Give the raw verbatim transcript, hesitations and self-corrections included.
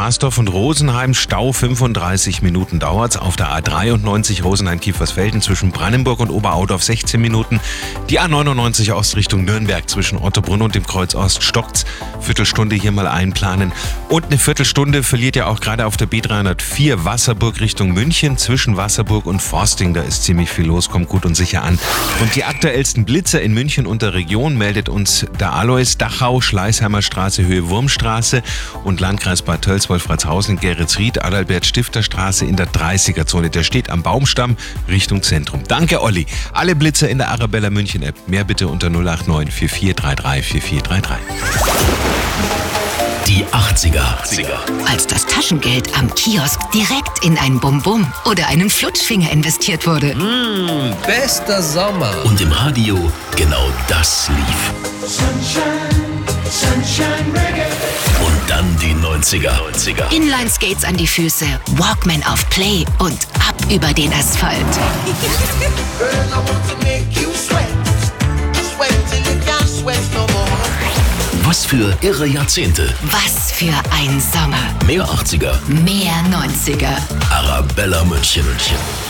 Basdorf und Rosenheim. Stau fünfunddreißig Minuten dauert's. Auf der A dreiundneunzig Rosenheim-Kiefersfelden zwischen Brandenburg und Oberaudorf sechzehn Minuten. Die A neunundneunzig Ost Richtung Nürnberg zwischen Ottobrunn und dem Kreuz Ost stockt's. Viertelstunde hier mal einplanen. Und eine Viertelstunde verliert ja auch gerade auf der B dreihundertvier Wasserburg Richtung München. Zwischen Wasserburg und Forsting, da ist ziemlich viel los, kommt gut und sicher an. Und die aktuellsten Blitzer in München und der Region meldet uns der Alois. Dachau, Schleißheimer Straße, Höhe Wurmstraße und Landkreis Bad Tölz, Wolfratshausen, Geretsried, Adalbert-Stifter-Straße in der dreißiger-Zone. Der steht am Baumstamm Richtung Zentrum. Danke, Olli. Alle Blitzer in der Arabella München App. Mehr bitte unter null acht neun vier vier drei drei vier vier drei drei. Die achtziger. Als das Taschengeld am Kiosk direkt in ein Bum-Bum oder einen Flutschfinger investiert wurde. Mmh, bester Sommer. Und im Radio genau das lief. Sunshine, Sunshine Reggae. Und dann die neunziger. Inline-Skates an die Füße, Walkman auf Play und ab über den Asphalt. Girl, I want to make you sweat. Sweat till you can't sweat no more. Was für irre Jahrzehnte. Was für ein Sommer. Mehr achtziger. Mehr neunziger. Arabella München.